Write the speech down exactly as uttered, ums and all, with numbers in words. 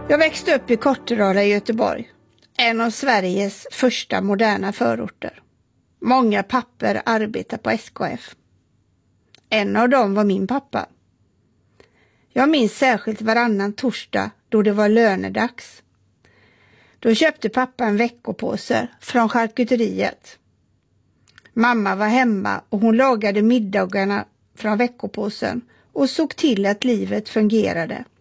Jag växte upp i Kortedala i Göteborg, en av Sveriges första moderna förorter. Många papper arbetar på S K F. En av dem var min pappa. Jag minns särskilt varannan torsdag då det var lönedags. Då köpte pappa en veckopåse från charkuteriet. Mamma var hemma och hon lagade middagarna från veckopåsen och såg till att livet fungerade.